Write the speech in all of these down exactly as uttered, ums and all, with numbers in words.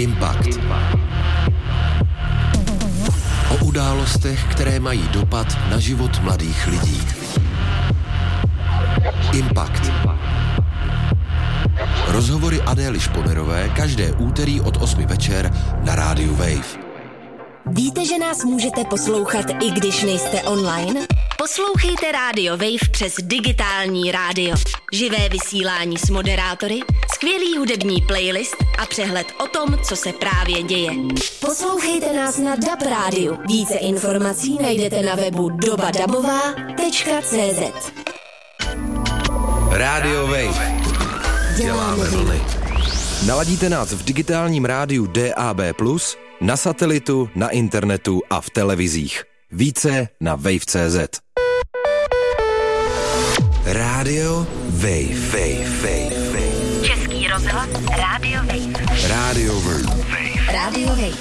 Impact. O událostech, které mají dopad na život mladých lidí. Impact. Rozhovory Adély Šponerové každé úterý od osmi večer na rádiu Wave. Víte, že nás můžete poslouchat, i když nejste online? Poslouchejte rádio Wave přes digitální rádio. Živé vysílání s moderátory, skvělý hudební playlist a přehled o tom, co se právě děje. Poslouchejte nás na D A B rádiu. Více informací najdete na webu doba dabová tečka cé zet. Rádio Wave. Děláme vlny. Naladíte nás v digitálním rádiu D A B plus, na satelitu, na internetu a v televizích. Více na wave tečka cé zet. Rádio Wave. Wave. Wave. Wave. Český rozhlas Rádio Wave. Rádio Wave. Rádio Wave.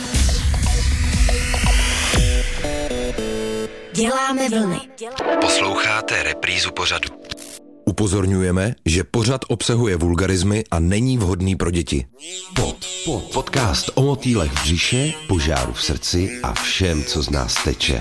Děláme vlny. Posloucháte reprízu pořadu. Upozorňujeme, že pořad obsahuje vulgarizmy a není vhodný pro děti. Pod, pod, podcast o motýlech v břiše, požáru v srdci a všem, co z nás teče.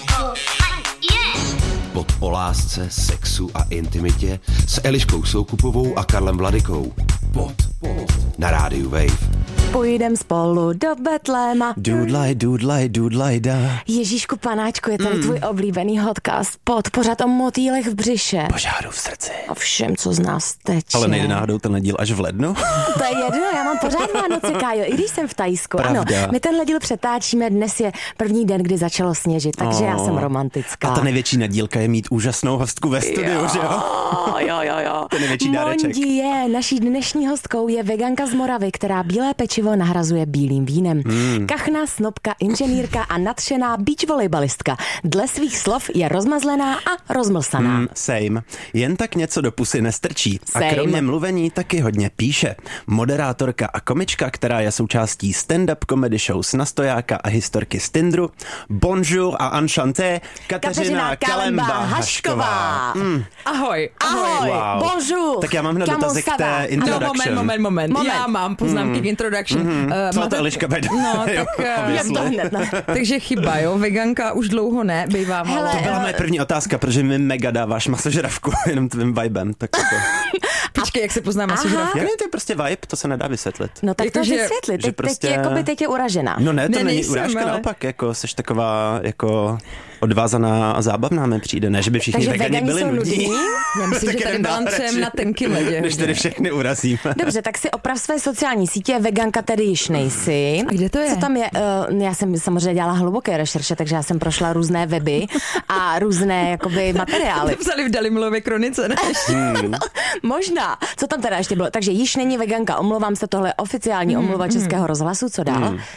Pod o lásce, sexu a intimitě s Eliškou Soukupovou a Karlem Vladykou. Pod, pod, na rádiu Wave. Pojdem spolu do Betléma. Dudlaj, dudlaj, dudlaj, da. Ježíšku panáčku, je tady mm. tvůj oblíbený podcast pod pořad o motýlech v břiše. Požáru v srdci. A všem, co z nás teče. Ale nejde náhodou tenhle díl až v lednu? To je jedno, já mám pořád Vánoce, Kájo, i když jsem v Tajsku. Ano, my tenhle díl přetáčíme, dnes je první den, kdy začalo sněžit, takže oh. já jsem romantická. A ta největší nadílka je mít úžasnou hostku ve studiu, jo, že jo? Jo, jo, jo. To je největší dáreček. Mondi je, naší dnešní hostkou je veganka z Moravy, která bílé pečivo nahrazuje bílým vínem. Hmm. Kachna, snobka, inženýrka a nadšená beach volejbalistka. Dle svých slov je rozmazlená a rozmlsaná. Hmm, same. Jen tak něco do pusy nestrčí. Same. A kromě mluvení taky hodně píše. Moderátorka a komička, která je součástí stand-up comedy show s Nastojáka a historky z Tindru. Bonjour a enchanté, Kateřina Kalemba-Hašková. Mm. Ahoj, ahoj, wow. Bonjour. Tak já mám hned dotazek k té introduction. No, moment, moment, moment, moment. Já mám poznámky mm. k introduction. Mm. Uh, Co máte Eliška Beda? No, tak... Uh, to hned, no. Takže chyba, jo, veganka už dlouho ne, bývá malo. To byla moje první otázka, protože mi mega dáváš masožravku, jenom tvým vibem. Tak jako... Počkej, jak se pozná masožravka? Já nevím, to je prostě vibe, to se nedá vysvětlit. No tak jako, to že, vysvětlit, teď, prostě... teď, jakoby teď je uražená. No ne, to ne, není nejsem, urážka, ale... naopak, jako seš taková, jako odvázaná a zábavná mi přijde, ne, že by všichni takže vegani byli nudní. Já myslím, že tady balancujeme na tenkým ledě. Když tedy všechny urazíme. Dobře, tak si oprav své sociální sítě, veganka tedy již nejsi. A kde to je? Co tam je? Uh, já jsem samozřejmě dělala hluboké rešerše, takže já jsem prošla různé weby a různé jakoby materiály. To psali v Dalimilově kronice, ne? Hmm. Možná. Co tam teda ještě bylo? Takže již není veganka, omlouvám se, tohle je oficiální hmm. omluva Českého rozhlasu, co dál? Hmm. Uh,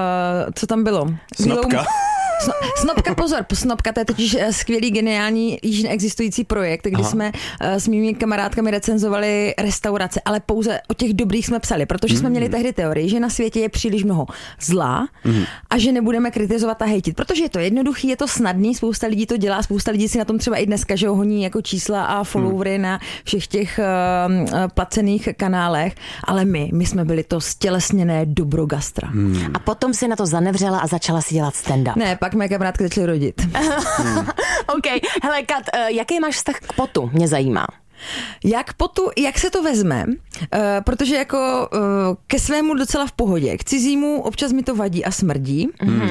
co tam bylo? Snopka. Sno, snopka, pozor, Snopka, to je totiž skvělý, geniální, již neexistující projekt, kdy Aha. jsme uh, s mými kamarádkami recenzovali restaurace, ale pouze o těch dobrých jsme psali, protože mm. jsme měli tehdy teorii, že na světě je příliš mnoho zla mm. a že nebudeme kritizovat a hejtit, protože je to jednoduchý, je to snadný, spousta lidí to dělá, spousta lidí si na tom třeba i dneska, že honí jako čísla a followery mm. na všech těch uh, placených kanálech, ale my, my jsme byli to stělesněné dobro gastra. Mm. A potom si na to zanevřela a začala si dělat stand-up. Ne, pak mé kamarádky začaly rodit. hmm. OK. Hele, Kat, jaký máš vztah k potu? Mě zajímá. Jak potu, jak se to vezme, uh, protože jako uh, ke svému docela v pohodě, k cizímu občas mi to vadí a smrdí. Mm. Uh,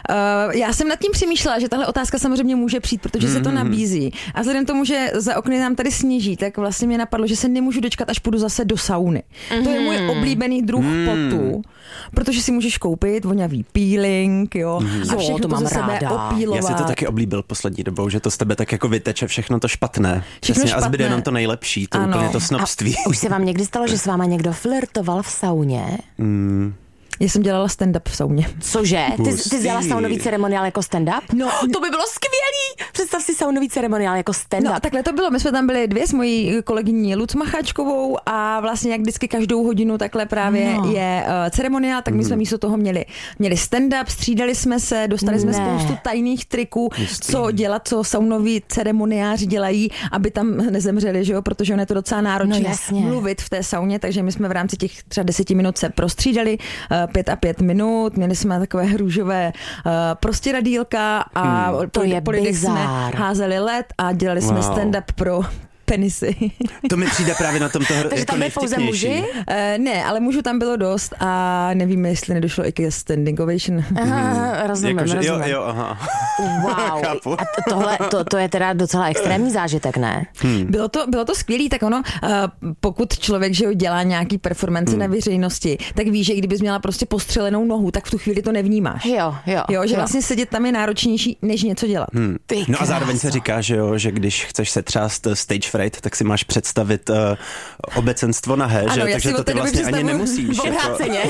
já jsem nad tím přemýšlela, že tahle otázka samozřejmě může přijít, protože mm. se to nabízí. A vzhledem tomu, že za okny nám tady sněží, tak vlastně mě napadlo, že se nemůžu dočkat, až půjdu zase do sauny. Mm. To je můj oblíbený druh mm. potu, protože si můžeš koupit voňavý peeling, jo, mm. a všechno to mám ze sebe opílovat. Já si to taky oblíbil poslední dobou, že to z tebe tak jako vyteče všechno to špatné. Všechno špatné. A zbyde jenom to nejlepší, to ano. Úplně to snobství. A už se vám někdy stalo, že s váma někdo flirtoval v sauně? Mm. Já jsem dělala stand-up v sauně. Cože? Ty, ty dělala saunový ceremoniál jako stand-up? No, to by bylo skvělý! Představ si saunový ceremoniál jako stand-up. No, takhle to bylo. My jsme tam byli dvě s mojí kolegyní Luc Macháčkovou a vlastně jak vždycky každou hodinu takhle právě no. je uh, ceremoniál, tak my jsme místo toho měli, měli stand-up, střídali jsme se, dostali ne. jsme spoustu tajných triků, Jistý. co dělat, co saunoví ceremoniáři dělají, aby tam nezemřeli, že jo, protože on je to docela náročné no, mluvit v té sauně, takže my jsme v rámci těch třeba deseti minut se prostřídali, uh, pět a pět minut, měli jsme takové růžové uh, prostěradýlka a hmm, to je po lidech jsme házeli led a dělali jsme wow. stand-up pro penisy. To mi přijde právě na tomto Takže jako tam je pouze muži? Uh, ne, ale mužů tam bylo dost a nevíme, jestli nedošlo i ke standing ovation. Aha, rozumím, jako, rozumím. Jo, jo, aha. Wow. A to, tohle, to, to je teda docela extrémní zážitek, ne? Hmm. Bylo to, bylo to skvělý, tak ono, uh, pokud člověk, že dělá nějaký performance hmm. na veřejnosti, tak víš, že kdybys měla prostě postřelenou nohu, tak v tu chvíli to nevnímáš. Jo, jo. Jo, že jo. vlastně sedět tam je náročnější, než něco dělat. Hmm. No a zároveň se říká, že jo, že když chceš setřást stage fright, tak si máš představit uh, obecenstvo nahé, ano, že? Takže to ty vlastně ani nemusíš. Obráceně.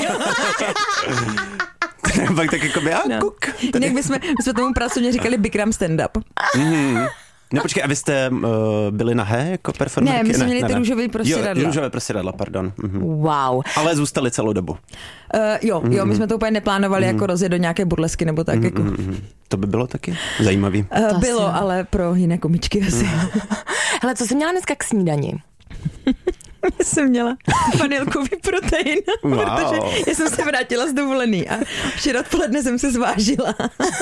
Pak tak jako by, a no. kuk. Jinak bychom, my jsme tomu pracovně říkali Bikram stand-up. Mm. No počkej, a vy jste uh, byli nahé jako performerky? Ne, my jsme ne, měli ne, ty ne. růžové prostěradla. Jo, růžové prostěradla, pardon. Mhm. Wow. Ale zůstali celou dobu. Uh, jo, jo, my jsme to úplně neplánovali mm. jako rozjet do nějaké burlesky nebo tak. Mm, jako. Mm, to by bylo taky zajímavý. Uh, bylo, asi. Ale pro jiné komičky asi. Mm. Hele, co jsi měla dneska k snídani? Já jsem měla vanilkový protein, wow. protože já jsem se vrátila z dovolený a včera odpoledne jsem se zvážila.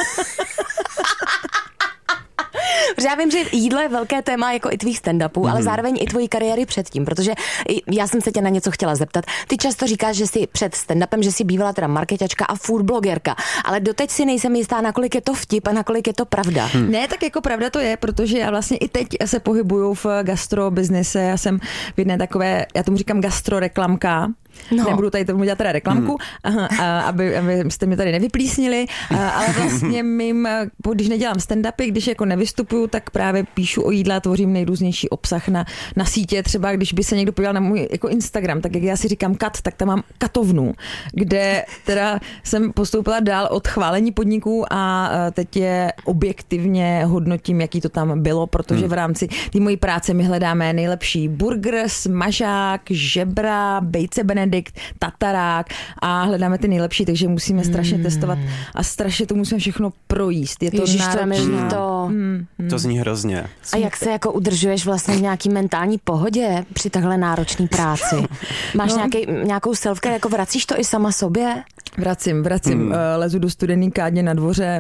Protože já vím, že jídlo je velké téma jako i tvých stand-upů, mm. ale zároveň i tvojí kariéry předtím, protože já jsem se tě na něco chtěla zeptat. Ty často říkáš, že jsi před stand-upem, že jsi bývala teda marketačka a food blogerka, ale doteď si nejsem jistá, nakolik je to vtip a nakolik je to pravda. Hmm. Ne, tak jako pravda to je, protože já vlastně i teď se pohybuju v gastrobiznise, já jsem v jedné takové, já tomu říkám gastroreklamka. No. Nebudu tady tomu dělat teda reklamku, hmm. a, aby, aby jste mě tady nevyplísnili, a, ale vlastně mým, když nedělám stand-upy, když jako nevystupuju, tak právě píšu o jídle a tvořím nejrůznější obsah na, na sítě. Třeba když by se někdo podíval na můj jako Instagram, tak jak já si říkám kat, tak tam mám katovnu, kde teda jsem postoupila dál od chválení podniků a teď je objektivně hodnotím, jaký to tam bylo, protože hmm. v rámci té mojí práce my hledáme nejlepší burger, smažák, žebra, bejce benedikt, tatarák a hledáme ty nejlepší, takže musíme strašně mm. testovat a strašně to musíme všechno projíst. Je to Ježiš, náročné. To, to... Mm, mm. to zní hrozně. A jak se jako udržuješ vlastně v nějaký mentální pohodě při takhle náročné práci? Máš no. nějaký, nějakou selfcare, jako vracíš to i sama sobě? Vracím, vracím. Mm. Lezu do studený kádně na dvoře.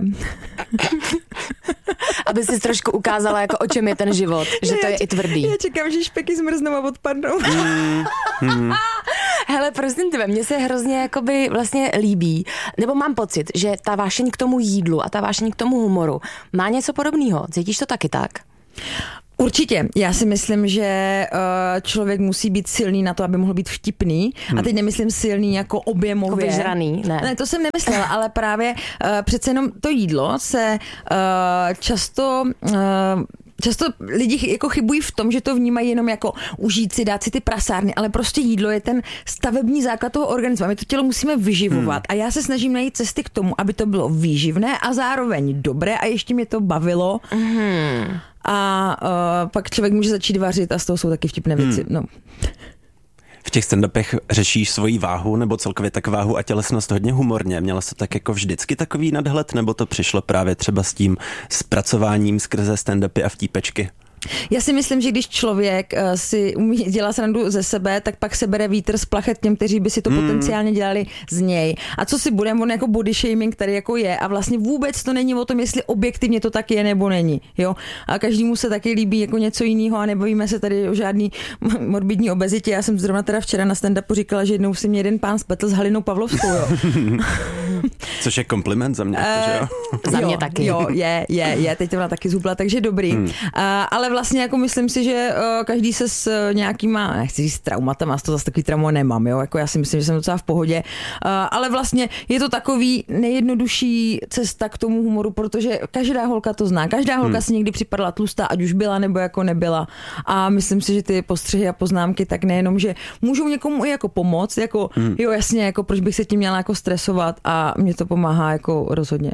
Aby si trošku ukázala, jako o čem je ten život, že to je i tvrdý. Já čekám, že špeky zmrznou a odpadnou. Mm. Mm. Hele, prosím tebe, mně se hrozně jakoby vlastně líbí, nebo mám pocit, že ta vášeň k tomu jídlu a ta vášeň k tomu humoru má něco podobného. Cítíš to taky tak? Určitě. Já si myslím, že uh, člověk musí být silný na to, aby mohl být vtipný. Hmm. A teď nemyslím silný jako objemově. Jako vyžraný, ne. Ne, to jsem nemyslela, ale právě uh, přece jenom to jídlo se uh, často... Uh, Často lidi jako chybují v tom, že to vnímají jenom jako užít si, dát si ty prasárny, ale prostě jídlo je ten stavební základ toho organismu. My to tělo musíme vyživovat hmm. a já se snažím najít cesty k tomu, aby to bylo výživné a zároveň dobré a ještě mě to bavilo. Hmm. A uh, pak člověk může začít vařit a z toho jsou taky vtipné věci. Hmm. No. V těch stand-upech řešíš svoji váhu nebo celkově tak váhu a tělesnost hodně humorně. Měla jsi tak jako vždycky takový nadhled, nebo to přišlo právě třeba s tím zpracováním skrze stand-upy a vtípečky? Já si myslím, že když člověk uh, si umí dělat srandu ze sebe, tak pak se bere vítr z plachet těm, kteří by si to mm. potenciálně dělali z něj. A co si budeme, on jako body shaming, který jako je a vlastně vůbec to není o tom, jestli objektivně to tak je nebo není. Jo? A každému se taky líbí jako něco jiného a nebavíme se tady o žádný morbidní obezitě. Já jsem zrovna teda včera na stand-upu říkala, že jednou si mě jeden pán spletl s Halinou Pavlovskou. Jo. Což je kompliment za mě. Uh, že jo? Za mě jo, taky. Jo, je, je, je. Teď to byla taky zhubla, takže dobrý. Hmm. Uh, ale vlastně jako myslím si, že uh, každý se s uh, nějakýma, nechci říct traumatama, to zase takový trauma nemám, jo, jako já si myslím, že jsem docela v pohodě, uh, ale vlastně je to takový nejjednodušší cesta k tomu humoru, protože každá holka to zná, každá holka hmm. si někdy připadala tlustá, ať už byla nebo jako nebyla a myslím si, že ty postřehy a poznámky tak nejenom, že můžou někomu i jako pomoct, jako hmm. jo jasně, jako proč bych se tím měla jako stresovat a mě to pomáhá jako rozhodně.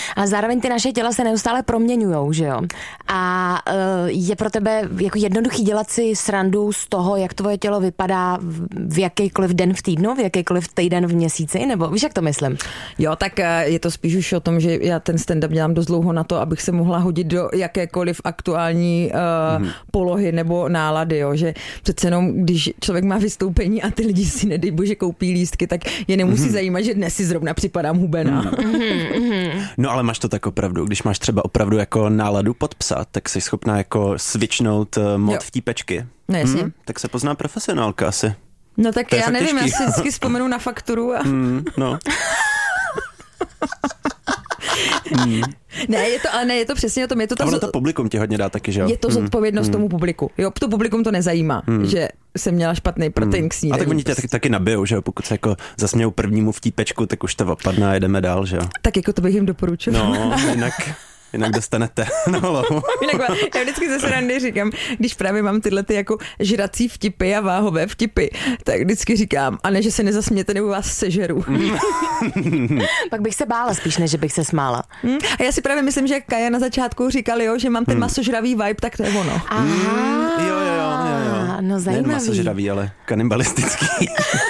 ale zároveň ty naše těla se neustále proměňujou, že jo? A uh, je pro tebe jako jednoduchý dělat si srandu z toho, jak tvoje tělo vypadá v jakýkoliv den v týdnu, v jakýkoliv týden v měsíci, nebo víš, jak to myslím? Jo, tak je to spíš už o tom, že já ten stand-up dělám dost dlouho na to, abych se mohla hodit do jakékoliv aktuální uh, mm. polohy nebo nálady, jo, že přece jenom, když člověk má vystoupení a ty lidi si nedej bože koupí lístky, tak je nemusí mm. zajímat, že dnes si zrovna připadám hubená. Mm. No ale máš to tak opravdu, když máš třeba opravdu jako náladu pod psa, tak jsi schopná jako switchnout uh, mod jo. vtípečky. No jasně. Mm, tak se pozná profesionálka asi. No tak já nevím, těžký. Já si vždycky vzpomenu na fakturu a... Mm, no. mm. Ne, je to, ale ne, je to přesně o tom. Je to, ta to publikum ti hodně dá taky, že jo? Je to zodpovědnost mm. tomu publiku. Jo, to publikum to nezajímá, mm. že jsem měla špatný protein k snídani. A tak oni tě taky, taky nabijou, že jo? Pokud se jako zasmějou prvnímu vtípečku, tak už to opadne a jedeme dál, že jo? Tak jako to bych jim doporučil. No, jinak... Jinak dostanete na hlavu. Jinak, já vždycky ze srandy říkám, když právě mám tyhle ty jako žrací vtipy a váhové vtipy, tak vždycky říkám, a ne, že se nezasmějete, nebo vás sežeru. Pak bych se bála spíš, než bych se smála. Hmm. A já si právě myslím, že Kaja na začátku říkal, jo, že mám ten hmm. masožravý vibe, tak to je ono. Aha. Hmm. Jo, jo, jo, jo, jo. No zajímavý. Nejen masožravý, ale kanibalistický.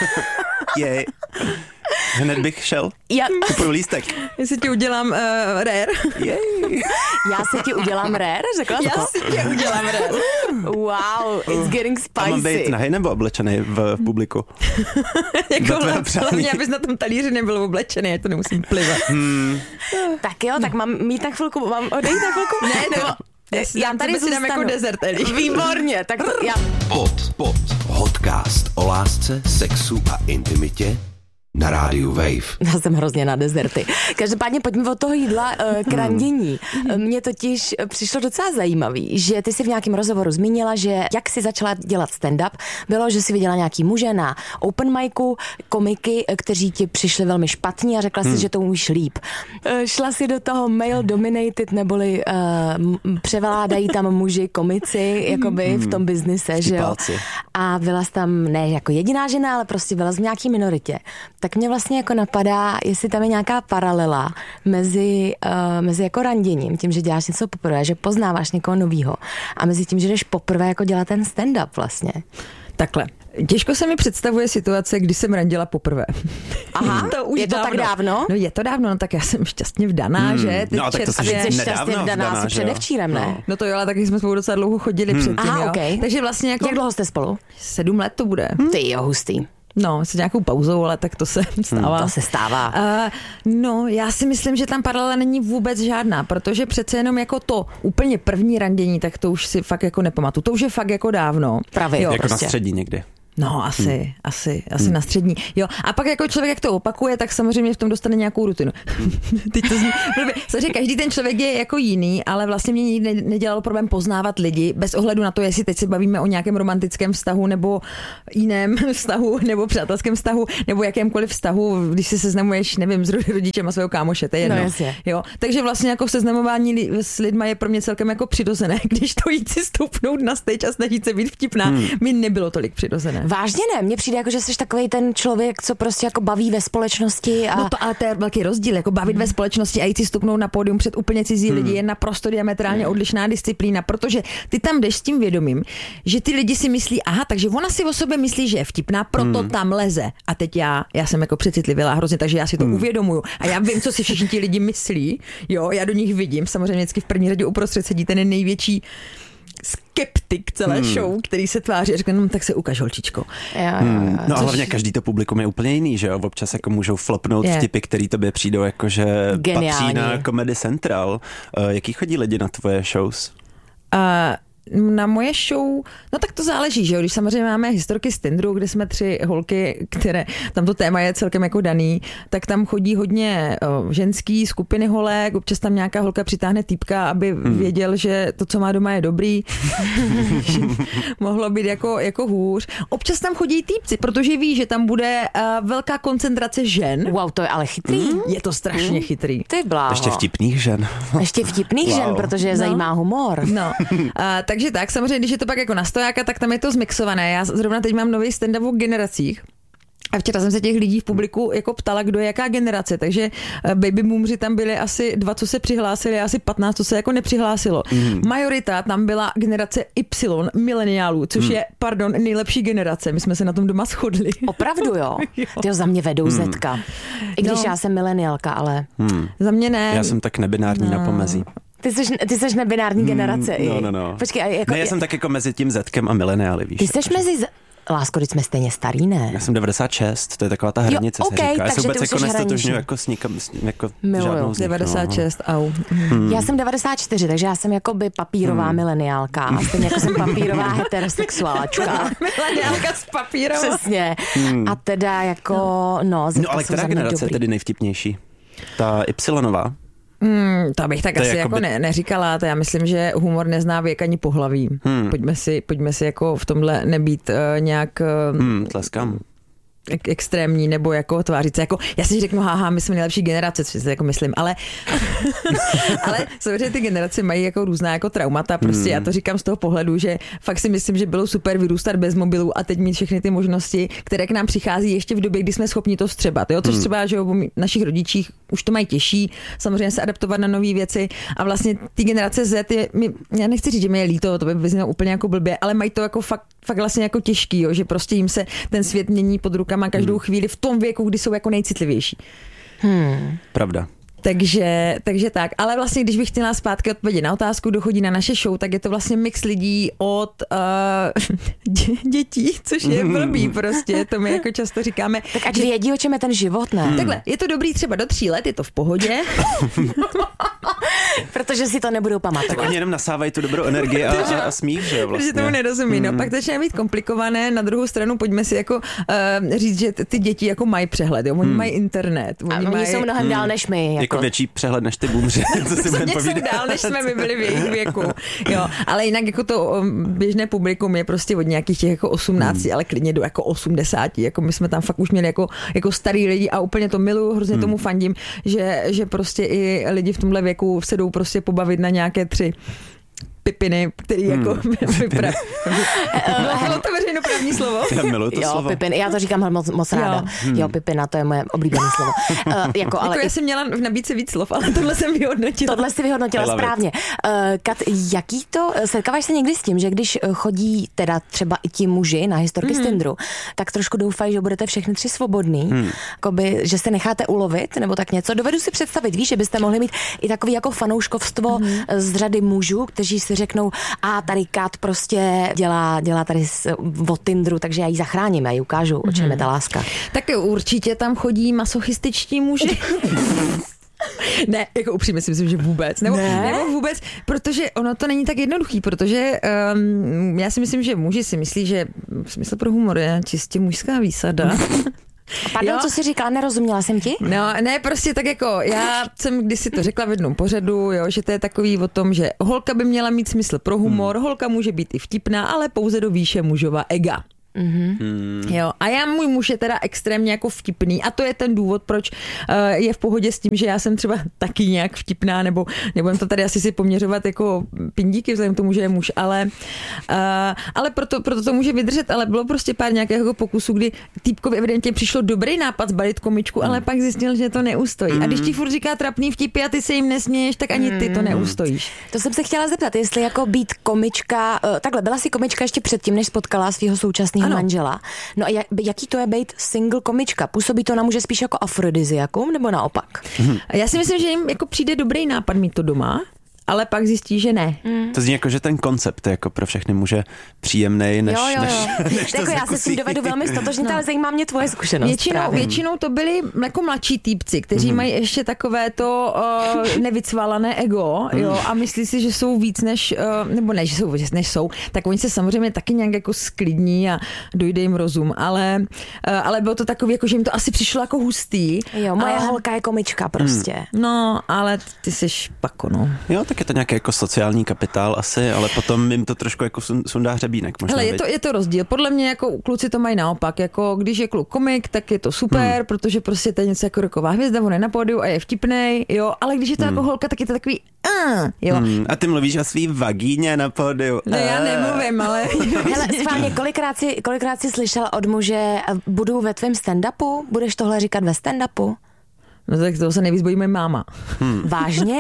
Jej. Hned bych šel. Já... Kupuju lístek. Já si ti udělám uh, rare. Jej. Já si ti udělám rare? Řekla Já to? si ti udělám rare. Wow, it's getting spicy. A mám být nahej nebo oblečený v, v publiku? Jako hlavně, abys na tom talíři nebyl oblečený, já to nemusím plivat. Hmm. Tak jo, tak mám mít na chvilku, mám odejít na chvilku? Ne, nebo... Já, já tady zůstanu jako desert, Eli. Výborně, tak to já... Pod, pod. Podcast o lásce, sexu a intimitě na rádiu Wave. Já jsem hrozně na dezerty. Každopádně pojďme od toho jídla k randění. Mně totiž přišlo docela zajímavý, že ty si v nějakém rozhovoru zmínila, že jak si začala dělat stand-up, bylo, že si viděla nějaký muže na open micu, komiky, kteří ti přišli velmi špatní a řekla si, hmm. že to umíš líp. Šla si do toho male dominated, neboli uh, převládají tam muži komici, jakoby hmm. v tom biznise, že jo? A byla jsi tam ne jako jediná žena, ale prostě byla v nějaký minoritě. Tak mě vlastně jako napadá, jestli tam je nějaká paralela mezi, uh, mezi jako randěním, tím, že děláš něco poprvé, že poznáváš někoho novýho a mezi tím, že jdeš poprvé jako dělat ten stand-up vlastně. Takhle. Těžko se mi představuje situace, kdy jsem randila poprvé. Aha, to už je to dávno. Tak dávno? No je to dávno, no tak já jsem šťastně vdaná, hmm. že? Ty no tak to jsi šťastně vdaná asi předevčírem, ne? No. no to jo, ale taky jsme spolu docela dlouho chodili hmm. předtím, Aha, jo. Okay. Takže vlastně jako... Jak dlouho jste spolu? Sedm let to bude. Hmm. Ty jo, hustý. No, s nějakou pauzou, ale tak to se stává. Hmm, to se stává. Uh, no, já si myslím, že tam paralela není vůbec žádná, protože přece jenom jako to úplně první randění, tak to už si fakt jako nepamatuju. To už je fakt jako dávno. Právě. Jo, jako prostě. na střední někdy. No, asi, hmm. asi, asi hmm. na střední. Jo, a pak jako člověk, jak to opakuje, tak samozřejmě v tom dostane nějakou rutinu. Teď to zní, protože každý ten člověk je jako jiný, ale vlastně mě nikdy nedělalo problém poznávat lidi, bez ohledu na to, jestli teď se bavíme o nějakém romantickém vztahu, nebo jiném vztahu, nebo přátelském vztahu, nebo jakémkoliv vztahu, když se seznamuješ, nevím, s rodičem a svého kámoše, to je jedno. No, jo, takže vlastně jako seznamování li, s lidma je pro mě celkem jako přirozené, když to jít si stoupnout na stage a snažit se být vtipná, hmm. mi nebylo tolik přirozené. Vážně ne, mně přijde jako, že jsi takovej ten člověk, co prostě jako baví ve společnosti. A... No to ale to je velký rozdíl, jako bavit hmm. ve společnosti a jít si stupnout na pódium před úplně cizí hmm. lidi je naprosto diametrálně hmm. odlišná disciplína, protože ty tam jdeš s tím vědomím, že ty lidi si myslí, aha, takže ona si o sobě myslí, že je vtipná, proto hmm. tam leze. A teď já, já jsem jako přecitlivělá hrozně, takže já si to hmm. uvědomuju a já vím, co si všichni ti lidi myslí. Jo, já do nich vidím, samozřejmě vždycky v první řadě uprostřed sedí ten největší skeptik celé hmm. show, který se tváří a řekne, no tak se ukaž, holčičko. Hmm. No a hlavně každý to publikum je úplně jiný, že jo? Občas jako můžou flopnout je. vtipy, který tobě přijdou jako, že Geniální. patří na Comedy Central. Uh, jaký chodí lidi na tvoje shows? Uh, na moje show, no tak to záleží, že jo, když samozřejmě máme historky z Tinderu, kde jsme tři holky, které, tam to téma je celkem jako daný, tak tam chodí hodně o, ženský skupiny holek, občas tam nějaká holka přitáhne týpka, aby hmm. věděl, že to, co má doma, je dobrý. Mohlo být jako, jako hůř. Občas tam chodí týpci, protože ví, že tam bude uh, velká koncentrace žen. Wow, to je ale chytrý. Hmm. Je to strašně hmm. chytrý. Ty bláho. Ještě vtipných žen. Ještě vtipných wow. žen, protože je no. zajímá humor. No, uh, takže tak, samozřejmě, když je to pak jako na stojáka, tak tam je to zmixované. Já zrovna teď mám nový stand-up o generacích. A včera jsem se těch lidí v publiku jako ptala, kdo je jaká generace, takže baby boomři tam byly asi dva, co se přihlásili, asi patnáct, co se jako nepřihlásilo. Mm. Majorita tam byla generace Y, mileniálů, což mm. je, pardon, nejlepší generace. My jsme se na tom doma shodli. Opravdu jo? jo. Tyjo, za mě vedou mm. zetka. I když no. já jsem mileniálka, ale... Mm. Za mě ne. Já jsem tak nebinární no. na pomezí. Ty jsi, ty jsi nebinární generace. Mm, no, no, no. Počkej, a jako... Ne, já jsem tak jako mezi tím zetkem a mileniály, víš. Ty jsi takže... mezi... Z... Lásko, teď jsme stejně starý, ne? Já jsem devadesát šest, to je taková ta hranice, jo, se okay, říká. Já se vůbec jako nestotožňuji jako s nikam, jako Miluju. žádnou z nich. devadesát šest, no. Au. Hmm. Já jsem devadesát čtyři, takže já jsem jakoby papírová hmm. mileniálka. A stejně jako jsem papírová heterosexuálačka. Mileniálka s papírem. Přesně. Hmm. A teda jako, no, no ale která generace je tedy nejvtipnější? Ta Y-nová? Hmm, to bych tak to asi jako, jako by... ne, neříkala, to já myslím, že humor nezná věk ani pohlaví. Hmm. Pojďme si, pojďme si jako v tomhle nebýt uh, nějak... Uh, hmm, tleskám. Ek- extrémní, nebo jako tvářit se jako, já si řeknu, haha, my jsme nejlepší generace, co si jako myslím, ale ale samozřejmě ty generace mají jako různá jako traumata, prostě hmm. já to říkám z toho pohledu, že fakt si myslím, že bylo super vyrůstat bez mobilů a teď mít všechny ty možnosti, které k nám přichází ještě v době, kdy jsme schopni to vstřebat, jo, což hmm. třeba, že jo, našich rodičích už to mají těžší, samozřejmě se adaptovat na nové věci a vlastně ty generace Z, je, my, já nechci říct, že mi je líto, to by vyznělo úplně jako blbě, ale mají to jako fakt, fakt vlastně jako těžký, jo, že prostě jim se ten svět mění pod rukama každou hmm. chvíli v tom věku, kdy jsou jako nejcitlivější. Hmm. Pravda. Takže, takže tak. Ale vlastně, když bych chtěla zpátky odpovědět na otázku, kdo chodí na naše show, tak je to vlastně mix lidí od uh, dě, dětí, což je blbý prostě. To my jako často říkáme. Tak ať vědí, o čem je ten život, ne? Hmm. Takhle, je to dobrý třeba do tří let, je to v pohodě. Protože si to nebudou pamatovat. Tak oni jenom nasávají tu dobrou energii a, a, a smích, že vlastně. Protože tomu nerozumí. Hmm. No, pak začíná být komplikované. Na druhou stranu pojďme si jako uh, říct, že ty děti jako mají přehled. Jo? Oni hmm. mají internet. Oni, a oni mají... jsou mnohem hmm. dál než my. Jako, jako větší přehled než ty boomři. Co si budeme povídat. Jsou dál, než jsme my byli v jejich věku. Jo, ale jinak jako to běžné publikum je prostě od nějakých těch jako osmnácti, hmm. ale klidně do jako osmdesáti. Jako my jsme tam fakt už měli jako, jako starý lidi a úplně to miluju, hrozně hmm. tomu fandím, že, že prostě i lidi v tomhle věku se jdou prostě pobavit na nějaké tři pipiny, který hmm. jako vypraví. Bylo to veřejnoprávní slovo? Já miluji to jo, slovo. Pipin, já to říkám moc, moc ráda. Jo. Hmm. jo, pipina, to je moje oblíbené slovo. Uh, jako, ale jako já jsem měla v nabídce víc slov, ale tohle jsem vyhodnotila. Tohle si vyhodnotila správně. Uh, Kat, jaký to, setkáváš se někdy s tím, že když chodí teda třeba i ti muži na historky mm-hmm. z Tinderu, tak trošku doufají, že budete všechny tři svobodný, hmm. Jakoby, že se necháte ulovit, nebo tak něco. Dovedu si představit, víš, že byste mohli mít i takový jako fanouškovstvo mm-hmm. z řady mužů, kteří si řeknou, a tady Kat prostě dělá, dělá tady o Tinderu, takže já ji zachráním, já ji ukážu, mm-hmm. o čem je ta láska. Tak určitě tam chodí masochističtí muži. Ne, jako upřímně si myslím, že vůbec. Nebo, ne? nebo vůbec, protože ono to není tak jednoduchý, protože um, já si myslím, že muži si myslí, že smysl pro humor je čistě mužská výsada. Pardon, co jsi říkala, nerozuměla jsem ti? No, ne, prostě tak jako, já jsem kdysi to řekla v jednom pořadu, jo, že to je takový o tom, že holka by měla mít smysl pro humor, hmm. holka může být i vtipná, ale pouze do výše mužova ega. Mm-hmm. Hmm. Jo, a já, můj muž je teda extrémně jako vtipný a to je ten důvod, proč uh, je v pohodě s tím, že já jsem třeba taky nějak vtipná, nebo nebudem to tady asi si poměřovat jako pindíky vzhledem k tomu, že je muž, ale, uh, ale proto, proto to může vydržet, ale bylo prostě pár nějakého pokusu, kdy týpkovi evidentně přišlo dobrý nápad zbalit komičku, ale pak zjistil, že to neustojí. Mm. A když ti furt říká trapný vtipy a ty se jim nesměješ, tak ani ty to neustojíš. To jsem se chtěla zeptat, jestli jako být komička, uh, takhle, byla jsi komička ještě předtím, než spotkala svého současného manžela. No a jak, jaký to je být single komička? Působí to na muže spíš jako afrodiziakum, nebo naopak? Mm. Já si myslím, že jim jako přijde dobrý nápad mít to doma, ale pak zjistí, že ne. Mm. To zní jako, že ten koncept je jako pro všechny muže příjemnej, než, jo, jo, jo. než, než to jako já se s tím dovedu velmi stotožnit, no. Ale zajímá mě tvoje zkušenost. Většinou, většinou to byli jako mladší týpci, kteří mm. mají ještě takové to uh, nevycvalané ego, mm. jo, a myslí si, že jsou víc než, uh, nebo ne, že jsou víc než jsou, tak oni se samozřejmě taky nějak jako sklidní a dojde jim rozum, ale, uh, ale bylo to takový, jako, že jim to asi přišlo jako hustý. Jo, moje a... holka je komička prostě. Mm. No, ale ty jsi špako, no. Jo, tak je to nějaký jako sociální kapitál asi, ale potom jim to trošku jako sundá hřebínek. Možná. Hele, je to, je to rozdíl. Podle mě jako kluci to mají naopak. Jako když je kluk komik, tak je to super, hmm. protože prostě to je něco jako roková hvězda, on je na pódiu a je vtipnej, jo, ale když je to hmm. jako holka, tak je to takový uh, jo. Hmm. A ty mluvíš o svý vagíně na pódiu. No já nemluvím, ale... Hele, schválně, kolikrát si, kolikrát si slyšela od muže, budu ve tvém stand-upu? Budeš tohle říkat ve stand-upu? No tak toho se nejvíc bojí moje máma. Hmm. Vážně?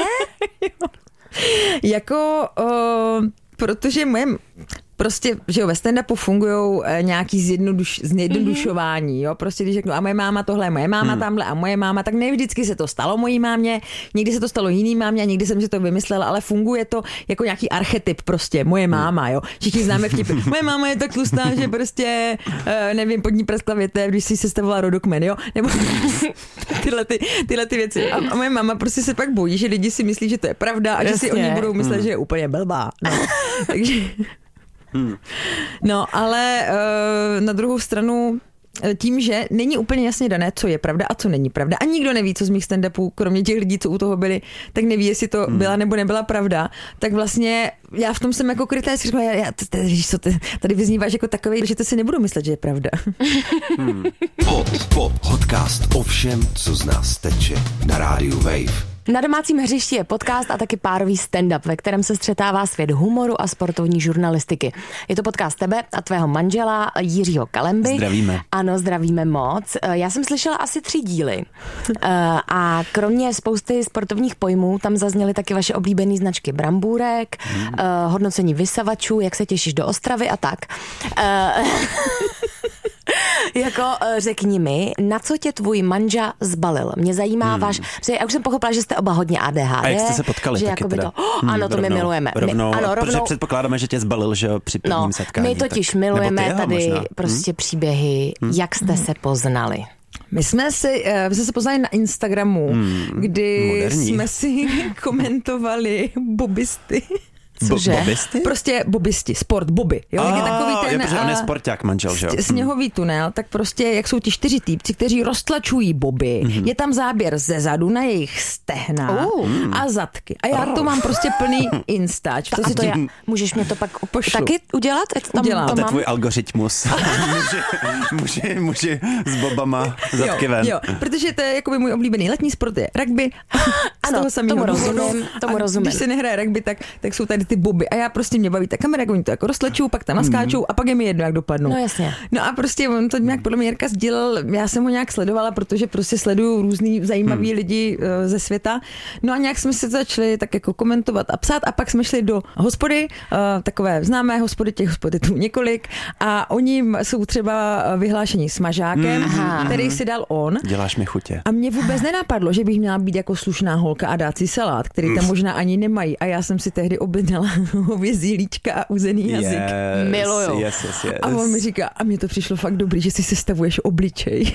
Jako, uh, protože moje... Prostě, že jo, ve stand-upu fungujou e, nějaký zjednoduš, zjednodušování, jo, prostě když řeknu, a moje máma tohle je moje máma hmm. tamhle a moje máma, tak ne vždycky se to stalo mojí mámě, někdy se to stalo jiný mámě a někdy jsem si to vymyslela, ale funguje to jako nějaký archetyp prostě, moje máma, jo, všichni známe vtipy, moje máma je tak tlustá, že prostě, e, nevím, pod ní prskla větev, když si sestavovala rodokmen, jo, nebo tyhle, ty, tyhle ty věci. A, a moje máma prostě se pak bojí, že lidi si myslí, že to je pravda a že si oni budou myslet, hmm. že je úplně blbá, no. Takže... Hmm. No, ale uh, na druhou stranu tím, že není úplně jasně dané, co je pravda a co není pravda. A nikdo neví, co z mých stand-upů, kromě těch lidí, co u toho byli, tak neví, jestli to hmm. byla nebo nebyla pravda. Tak vlastně já v tom jsem jako krytá, si říkala, já, já, tady, víš co, tady vyzníváš jako takovej, že to si nebudu myslet, že je pravda. Hmm. Pod, pod, podcast o všem, co z nás teče na rádiu Wave. Na domácím hřišti je podcast a taky párový stand-up, ve kterém se střetává svět humoru a sportovní žurnalistiky. Je to podcast tebe a tvého manžela Jiřího Kalemby. Zdravíme. Ano, zdravíme moc. Já jsem slyšela asi tři díly a kromě spousty sportovních pojmů tam zazněly taky vaše oblíbené značky brambůrek, hmm. hodnocení vysavačů, jak se těšíš do Ostravy a tak. Jako řekni mi, na co tě tvůj manža zbalil? Mě zajímá hmm. váš, protože já už jsem pochopila, že jste oba hodně A D H D. A jak jste se potkali že taky teda? To, oh, hmm, ano, to rovnou, my milujeme. Rovnou, my, ano, rovnou, protože předpokládáme, že tě zbalil, že jo, při prvním no, setkání. My totiž tak, milujeme tady možná. prostě hmm? příběhy, hmm? jak jste se poznali. My jsme, si, my jsme se poznali na Instagramu, hmm, kdy moderní. jsme si komentovali bobisty. Cože? Bobisty? Prostě bobisti, sport, boby. Jo, a, je takový ten, je, protože on je sporták manžel, že jo? Sněhový tunel, tak prostě jak jsou ti čtyři týpci, kteří roztlačují boby, mm-hmm. je tam záběr ze zadu na jejich stehna uh. a zadky. A já to mám prostě plný instač. To si to já, můžeš mě to pak pošlu. Taky udělat? Tam Udělám. To je tvůj algoritmus. může, může, může s bobama zadky jo, ven. Jo, protože to je jakoby můj oblíbený letní sport je rugby. Ano, tomu rozumím. Tomu rozumím. Když se nehraje rugby, tak, tak jsou tady ty boby. A já prostě mě baví ta kamera, jak oni to jako roztlačují, pak tam naskáčou mm. a pak je mi jedno, jak dopadnou. No jasně. No a prostě on to nějak podle mě Jirka sdělal, já jsem ho nějak sledovala, protože prostě sleduju různý zajímavý mm. lidi uh, ze světa. No a nějak jsme si začali tak jako komentovat a psát a pak jsme šli do hospody, uh, takové známé hospody, těch hospod je tu několik a oni jsou třeba vyhlášení smažákem, mm. který si dal on. Děláš mi chutě. A mě vůbec nenapadlo, že bych měla být jako slušná holka a dát si salát, který tam možná ani nemají. A já jsem si tehdy objednala hovězí líčka a uzený jazyk. Yes, Miluju. Yes, yes, yes. A on mi říká, a mně to přišlo fakt dobrý, že si sestavuješ obličej.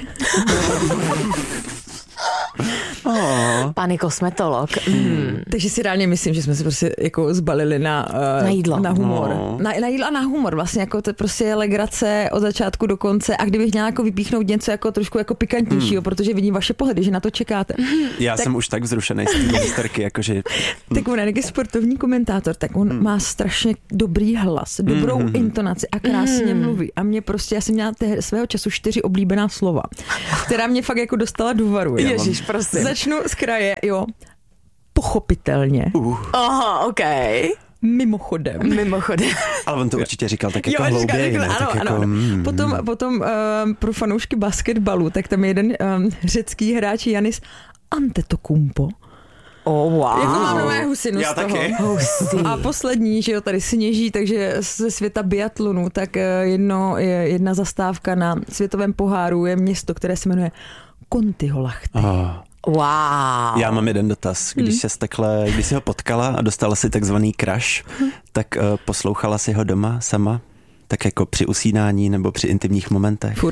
Oh. Pani kosmetolog. Mm. Takže si reálně myslím, že jsme se prostě jako zbalili na, uh, na jídlo. Na humor. No. Na, na jídlo a na humor. Vlastně jako to prostě je legrace od začátku do konce. A kdybych měla jako vypíchnout něco jako trošku jako pikantnějšího, mm. protože vidím vaše pohledy, že na to čekáte. Já tak, jsem už tak vzrušený z té historky, jakože... Tak on je sportovní komentátor, tak on mm. má strašně dobrý hlas, dobrou mm. intonaci a krásně mm. mluví. A mě prostě, já jsem měla té, svého času čtyři oblíbená slova, která mě fakt jako dostala do varu. Ježiš, prosím. Začnu z kraje, jo. Pochopitelně. Uh. Aha, okej. Okay. Mimochodem. Mimochodem. Ale on to určitě říkal tak jako hlouběji, ne? Ano, tak ano, jako, ano. Mm, potom potom um, pro fanoušky basketbalu, tak tam je jeden um, řecký hráč Janis Antetokounmpo. Oh, wow. Jako mám nové husinu Já z toho. taky. Husy. A poslední, že jo, tady sněží, takže ze světa biatlonu, tak jedno, je jedna zastávka na světovém poháru je město, které se jmenuje Kontiolahti. Oh. Wow. Já mám jeden dotaz. Když hmm. se takhle, když jsi ho potkala a dostala si takzvaný crush, hmm. tak uh, poslouchala si ho doma sama? Tak jako při usínání nebo při intimních momentech? Furt.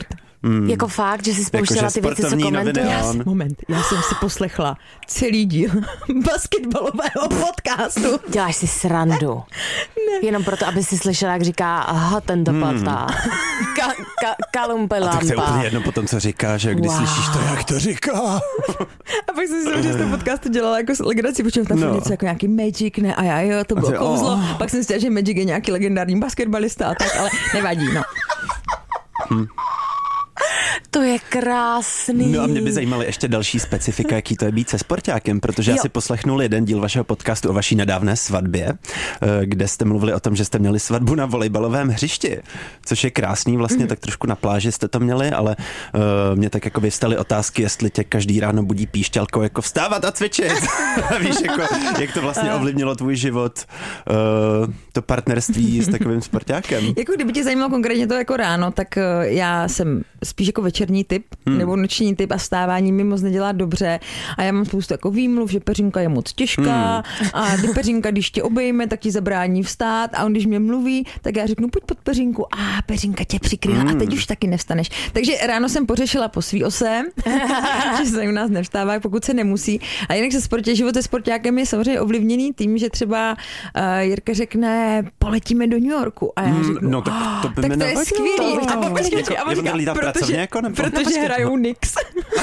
Mm. Jako fakt, že jsi spouštěla ty věci, co komentuješ? Já, moment, já jsem si poslechla celý díl basketbalového podcastu. Děláš si srandu. Ne. Jenom proto, aby si slyšela, jak říká aha, ten doplatá. Hmm. Ka, ka, kalumpelampa. A tak to je úplně jedno potom, co říká, že když wow. slyšíš to, jak to říká. A pak jsem si že z toho podcastu dělala jako legraci, počím tam no. něco jako nějaký Magic, ne, a já jo, to bylo ty, kouzlo. Oh. Pak jsem si chtěla, že Magic je nějaký legendární basketbalista a tak, ale nevadí, no. Hm. To je krásný. No a mě by zajímaly ještě další specifika, jaký to je být se sportákem, protože jo. já si poslechnul jeden díl vašeho podcastu o vaší nedávné svatbě, kde jste mluvili o tom, že jste měli svatbu na volejbalovém hřišti, což je krásný, vlastně mm. tak trošku na pláži jste to měli, ale uh, mě tak jako vyvstaly otázky, jestli tě každý ráno budí píšťalkou jako vstávat a cvičit. Víš, jako, jak to vlastně ovlivnilo tvůj život, uh, to partnerství s takovým sportákem. Jako kdyby tě zajímalo konkrétně to jako ráno, tak uh, já jsem spíš jako večerní typ, hmm. nebo noční typ a vstávání mi moc nedělá dobře a já mám spoustu jako výmluv, že peřinka je moc těžká hmm. a ty peřinka, když tě obejme, tak ti zabrání vstát a on když mě mluví, tak já řeknu pojď pod peřinku a peřinka tě přikryla hmm. a teď už taky nevstaneš. Takže ráno jsem pořešila po svý ose, že se u nás nevstává, pokud se nemusí. A jinak se sportě, život se sportákem je samozřejmě ovlivněný tím, že třeba uh, Jirka řekne poletíme do New Yorku a já řeknu, no, tak to, by tak to je skvělý. To, a počkej, a on říká, protože, jako, protože hrajou Knicks.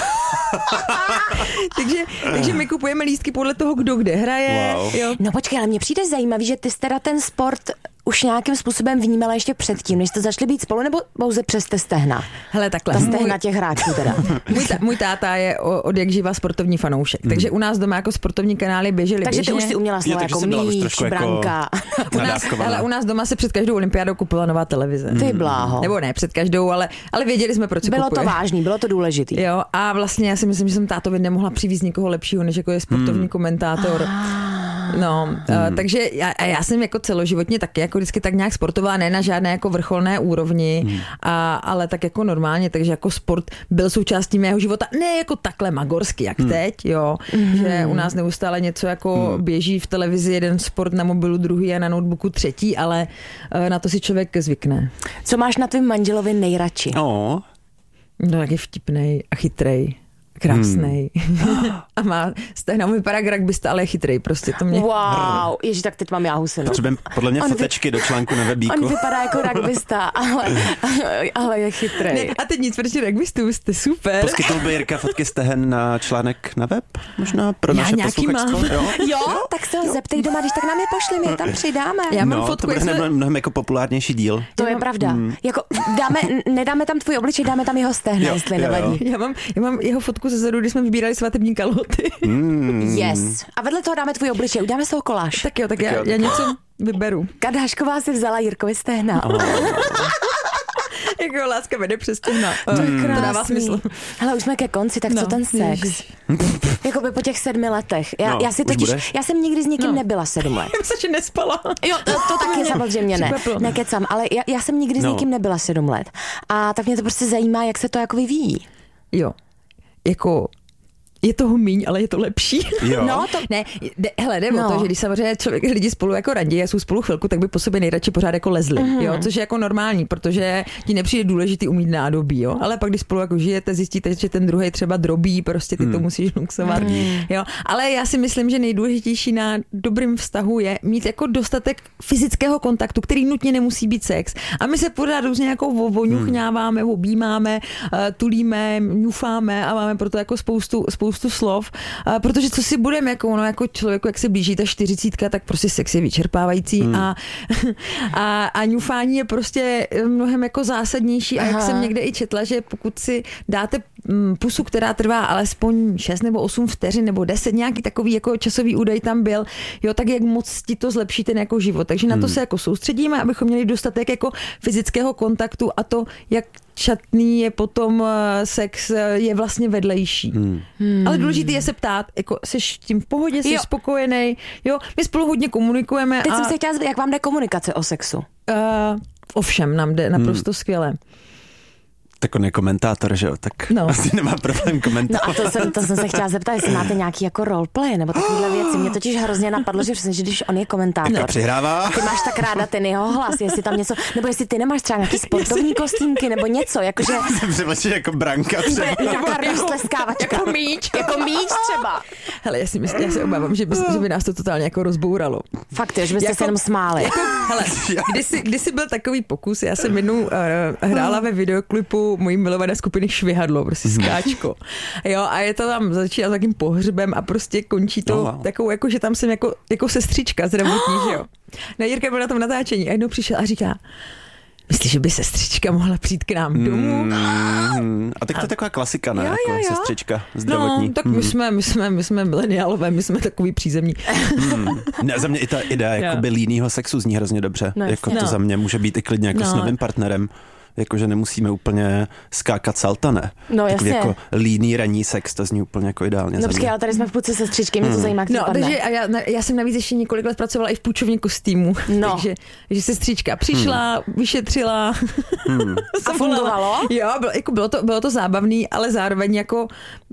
takže, takže my kupujeme lístky podle toho, kdo kde hraje. Wow. Jo. No počkej, ale mně přijde zajímavý, že ty jsi teda ten sport už nějakým způsobem vnímala ještě předtím, než jste začali být spolu, nebo pouze přes ty stehna? Hele, takhle. Ta stehna těch hráčů teda. můj, ta, můj táta je od jak živa sportovní fanoušek, hmm. takže u nás doma jako sportovní kanály běžely Takže běžně. ty už si uměla slovo jako míč, branka. Jako u, nás, ale u nás doma se před každou olympiádou kupila nová televize. Ty bláho. Nebo ne před každou, ale, ale věděli jsme, proč se Bylo kupuje. to vážný, bylo to důležitý. Jo, a vlastně já si myslím, že jsem tátovi nemohla přivízt nikoho lepšího, než jako je sportovní hmm. komentátor. No, hmm. uh, takže já, já jsem jako celoživotně taky jako vždycky tak nějak sportovala, ne na žádné jako vrcholné úrovni, hmm. a, ale tak jako normálně, takže jako sport byl součástí mého života, ne jako takhle magorsky, jak hmm. teď, jo, hmm. že u nás neustále něco jako hmm. běží v televizi, jeden sport na mobilu, druhý a na notebooku třetí, ale uh, na to si člověk zvykne. Co máš na tvým manželovi nejradši? Oh. No, tak je vtipnej a chytrej. Krásnej. Hmm. A má stehna, on vypadá jak rugbysta, ale je chytrej prostě. To mě... Wow, ježi, tak teď mám já husinu. Potřebujeme podle mě on fotečky vy... do článku na webíku. On vypadá jako rugbysta, ale, ale je chytrej. Ne, a teď nic, protože rugbystů jste super. Poskytnul by Jirka fotky stehen na článek na web? Možná pro já naše posluchačstvo? Jo? jo, tak se ho zeptej doma, když tak nám je pošli, my je tam přidáme. Já mám no, fotku, to bude jsme... mnohem, mnohem jako populárnější díl. To je pravda. Hmm. Jako dáme, nedáme tam tvůj obličej, dáme tam jeho stehna, jo, jestli jo, nevadí. Já mám, já mám jeho fotku ze zadu, když jsme vybírali svatební kalhoty. Mm. Yes. A vedle toho dáme tvůj obličej, uděláme z toho koláž. Tak jo, tak, tak já, jo. já něco vyberu. Kadášková si vzala Jirkovi stehna. Oh. Jako láska vede přes stehna. To je krásný. To dává smysl. Hele, už jsme ke konci, tak no, co ten sex? Jakoby po těch sedmi letech. Já, no, já si totiž, já jsem nikdy s nikým no. nebyla sedm let. Já jsem se nespala. Jo, to, to taky samozřejmě ne. Připeplo. Nekecám, ale já, já jsem nikdy no. s nikým nebyla sedm let. A tak mě to prostě zajímá, jak se to jako vyvíjí. Jo, jako... Je toho míň, ale je to lepší. Jo. No, to... Ne, de, hele, jde no. o to, že když samozřejmě člověk, lidi spolu jako radí a jsou spolu chvilku, tak by po sobě nejradši pořád jako lezli, mm-hmm. jo, což je jako normální, protože ti nepřijde důležitý umít nádobí, jo, ale pak když spolu jako žijete, zjistíte, že ten druhý třeba drobí, prostě ty mm. to musíš luxovat, mm. jo, ale já si myslím, že nejdůležitější na dobrým vztahu je mít jako dostatek fyzického kontaktu, který nutně nemusí být sex. A my se pořád různě jako voňuchňáváme, objímáme, tulíme, ňufáme a máme proto jako spoustu, spoustu spoustu slov, protože co si budeme, jako ono, jako člověku, jak se blíží ta čtyřicítka, tak prostě sex je vyčerpávající hmm. a, a, a ňufání je prostě mnohem jako zásadnější. Aha. A jak jsem někde i četla, že pokud si dáte pusu, která trvá alespoň šest nebo osm vteřin nebo deset, nějaký takový jako časový údaj tam byl, jo, tak jak moc ti to zlepší ten jako život. Takže na to hmm. se jako soustředíme, abychom měli dostatek jako fyzického kontaktu a to, jak šatný je potom sex, je vlastně vedlejší. Hmm. Hmm. Ale důležité je se ptát, jako jsi tím v pohodě, jsi jo. spokojený, jo, my spolu hodně komunikujeme. Teď a... jsem se chtěla zvědět, jak vám jde komunikace o sexu? Uh, ovšem, nám jde naprosto hmm. skvěle. Tak on je komentátor, že jo, tak no. asi nemá problém komentovat. No a to jsem, to jsem se chtěla zeptat, jestli máte nějaký jako roleplay nebo takovýhle věci. Mě totiž hrozně napadlo, že přesně, že když on je komentátor. No, přihrává. Ty máš tak ráda ten jeho hlas, jestli tam něco, nebo jestli ty nemáš třeba nějaký sportovní kostýmky nebo něco, jakože... Jsem převačil jako branka třeba. Nějaká roztleskávačka. Jako míč. Jako míč třeba. Hele, já si myslím, já se obávám, že by, že by nás to totálně jako rozbouralo. Fakt je, že byste jako, se jenom smáli. Jako, hele, kdysi, kdysi byl takový pokus, já jsem jednou uh, hrála ve videoklipu mojí milované skupiny Švihadlo, prostě skáčko. Jo, a je to tam, začíná s takým pohřbem a prostě končí to oh, wow. takovou, jako, že tam jsem jako, jako sestřička zdravotní, že jo. No Jirka byl na tom natáčení a jednou přišel a říká, myslíš, že by sestřička mohla přijít k nám domů? Mm, a tak to je taková klasika, ne? Jo, jako jo, jo. Sestřička zdravotní. No, tak my jsme, my jsme, my jsme mileniálové, my jsme takový přízemní. Mm. Ne, za mě i ta idea jakoby línýho sexu zní hrozně dobře. No, jako no. to za mě může být i klidně jako no. s novým partnerem. Jakože nemusíme úplně skákat salta, ne? No Takový jasně. jako líný ranní sex, to zní úplně jako ideálně No za počkej, mě. ale tady jsme v půlce sestřičky, mě to zajímá, No, takže a já, já jsem navíc ještě několik let pracovala i v půjčovně kostýmu. No. Takže že sestřička přišla, hmm. vyšetřila. Hmm. A fungovalo? Jo, bylo, jako bylo, to, bylo to zábavný, ale zároveň jako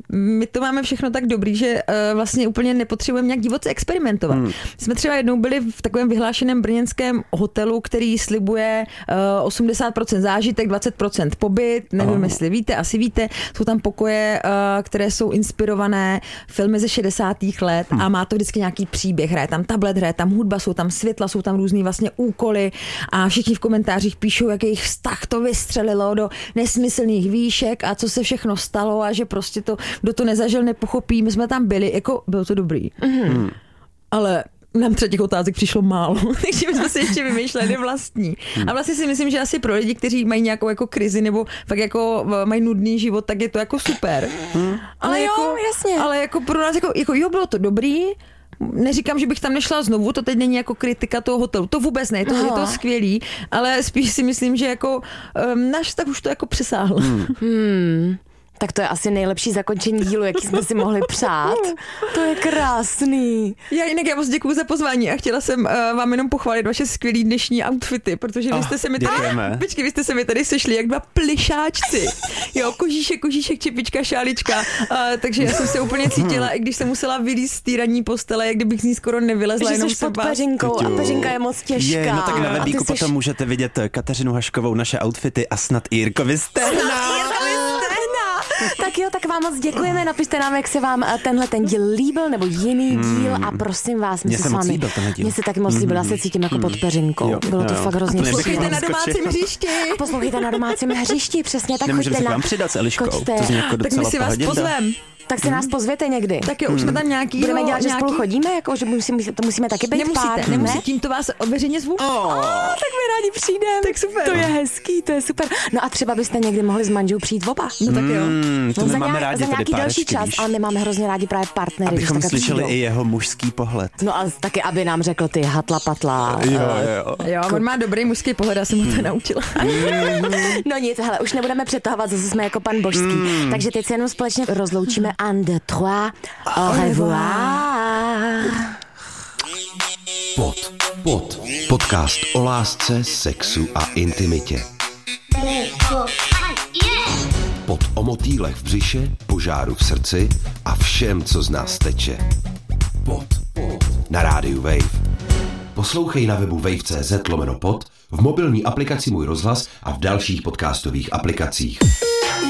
my to máme všechno tak dobrý, že uh, vlastně úplně nepotřebujeme nějak divoce experimentovat. Hmm. Jsme třeba jednou byli v takovém vyhlášeném brněnském hotelu, který slibuje uh, osmdesát procent zážitek, dvacet procent pobyt, nevím, oh. jestli víte, asi víte, jsou tam pokoje, uh, které jsou inspirované filmy ze šedesátých let hmm. a má to vždycky nějaký příběh, hraje tam tablet, hraje tam hudba, jsou tam světla, jsou tam různý vlastně úkoly a všichni v komentářích píšou, jak jejich vztah to vystřelilo do nesmyslných výšek a co se všechno stalo a že prostě to, kdo to nezažil, nepochopí. My jsme tam byli, jako bylo to dobrý. Hmm. Ale nám třeba těch otázek přišlo málo, takže my jsme si ještě vymýšleli vlastní. A vlastně si myslím, že asi pro lidi, kteří mají nějakou jako krizi nebo fakt jako mají nudný život, tak je to jako super. Hmm. Ale, ale jako, jo, jasně. Ale jako pro nás, jako, jako jo, bylo to dobrý, neříkám, že bych tam nešla znovu, to teď není jako kritika toho hotelu, to vůbec ne, to, je to skvělý, ale spíš si myslím, že jako um, náš vztah už to jako přesáhl. Hmm. Hmm. Tak to je asi nejlepší zakončení dílu, jaký jsme si mohli přát. To je krásný. Já jinak já moc děkuju za pozvání a chtěla jsem uh, vám jenom pochválit vaše skvělý dnešní outfity, protože vy jste se mi tady, počkej, vy jste se mi tady sešli jak dva plišáčci. Jo, kožíšek, kožíšek, čepička, šálička. Uh, takže já jsem se úplně cítila, i když jsem musela vylízt z té ranní postele, jak kdybych z ní skoro nevylezla. Že jenom jsi pod vás... peřinkou a peřinka je moc těžká. Je, no tak na webíku jsi... potom můžete vidět Kateřinu Haškovou, naše outfity a snad i Jirkovi stehna. Tak jo, tak vám moc děkujeme, napište nám, jak se vám tenhle ten díl líbil, nebo jiný hmm. díl a prosím vás, my Mně se se s vámi... Mně se taky moc líbil, já se cítím jako pod peřinkou. Jo, Bylo to jo. fakt hrozně super. Poslouchejte na domácím hřišti. A poslouchejte na domácím hřišti, přesně tak. Nemůžeme choďte se k na... vám přidat s Eliškou, Choďte. to zní jako Tak my si vás pozvem. Tak si nás pozvěte někdy. Tak jo, už jsme tam nějaký. Budeme dělat, že nějaký... spolu chodíme, jako, že musíme, to musíme taky být Nemusíte, pár, nemusíte, ne? tímto vás veřejně zvu. Oh, oh, tak my rádi přijdeme. Tak super. To je hezký, to je super. No a třeba byste někdy mohli s manžou přijít oba. No tak jo. Mm, to no, my za, máme nějak, rádi za nějaký tady další čas, víš? ale my máme hrozně rádi právě partnery. Abychom když slyšeli přijdou. i jeho mužský pohled. No a taky, aby nám řekl ty hatla patla. Jo, jo. Jo, on má dobrý mužský pohled, já jsem mu to naučila. No nic, hele, už nebudeme přetahovat, zase jsme jako pan Božský. Mm. Takže teď se jenom společně rozloučíme. Un, deux, trois, au revoir. Pod, pod. Podcast o lásce, sexu a intimitě. Pod o motýlech v břiše, požáru v srdci a všem, co z nás teče. Pod, pod. Na rádiu Wave. Poslouchej na webu wave tečka cz lomeno pod, v mobilní aplikaci Můj rozhlas a v dalších podcastových aplikacích.